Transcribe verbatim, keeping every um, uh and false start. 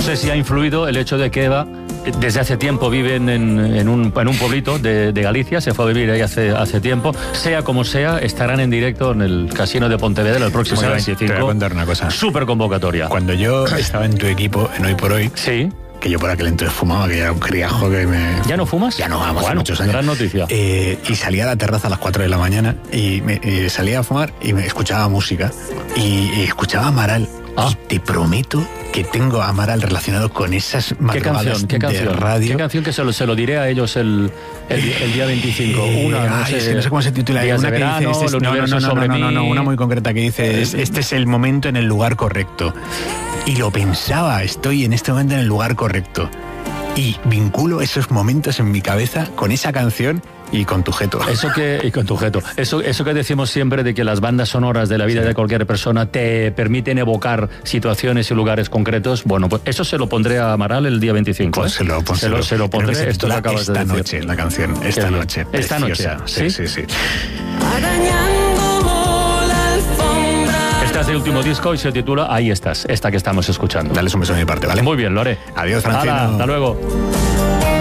sé si ha influido el hecho de que Eva desde hace tiempo vive en, en, un, en un pueblito de, de Galicia, se fue a vivir ahí hace, hace tiempo. Sea como sea, estarán en directo en el Casino de Pontevedra el próximo día veinticinco. Te voy a contar una cosa. Súper convocatoria. Cuando yo estaba en tu equipo, en Hoy por Hoy, sí, que yo por aquel entonces fumaba, que era un criajo que me... ¿Ya no fumas? Ya no, vamos, bueno, muchos años. Gran noticia. Eh, y salía a la terraza a las cuatro de la mañana y me, eh, salía a fumar y me escuchaba música y, y escuchaba Amaral. Ah. Y te prometo que tengo a Amaral relacionado con esas madrugadas ¿Qué canción? ¿Qué de radio. ¿Qué canción que se lo, se lo diré a ellos el, el, el día veinticinco? Eh, una, no, ay, sé, no sé cómo se titula. Días una de que verano, dice, este es, el no, no, no, no, sobre no, no, no, mí. una muy concreta que dice, es, este es el momento en el lugar correcto. Y lo pensaba, estoy en este momento en el lugar correcto. Y vinculo esos momentos en mi cabeza con esa canción y con tu jeto. Eso que, y con tu jeto. Eso, eso que decimos siempre de que las bandas sonoras de la vida sí. de cualquier persona te permiten evocar situaciones y lugares concretos. Bueno, pues eso se lo pondré a Amaral el día veinticinco. Pues ¿eh? se, lo, pues se, lo, se lo pondré. Se esto lo acabas esta de decir. Noche, la canción. Esta noche. Esta preciosa. noche. Sí, sí, sí. sí. Este es el último disco y se titula Ahí estás, esta que estamos escuchando. Dale un beso de mi parte, ¿vale? Muy bien, lo haré. Adiós, Francino. Hala, hasta luego.